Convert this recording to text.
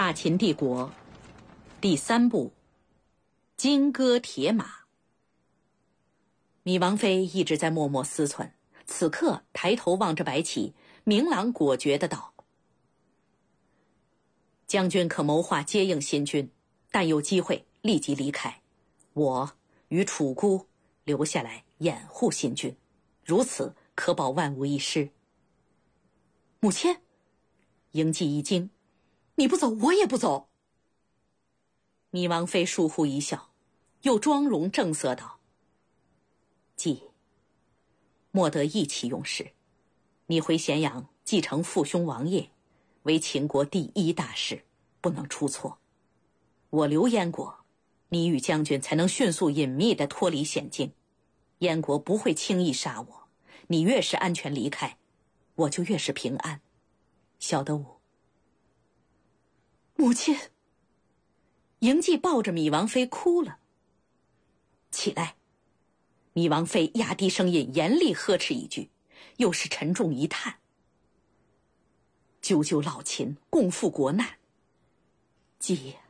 大秦帝国第3部金戈铁马。糜王妃一直在默默思忖，此刻抬头望着白起，明朗果决地道：将军可谋划接应新军，但有机会立即离开，我与楚姑留下来掩护新军，如此可保万无一失。母亲，嬴稷一惊，你不走我也不走。糜王妃疏忽一笑，又妆容正色道：稷，莫得意气用事，你回咸阳继承父兄王业，为秦国第一大事，不能出错。我留燕国，你与将军才能迅速隐秘地脱离险境，燕国不会轻易杀我，你越是安全离开，我就越是平安，晓得我？母亲。嬴稷抱着糜王妃哭了。起来！糜王妃压低声音，严厉呵斥一句，又是沉重一叹：救救老秦，共赴国难。稷，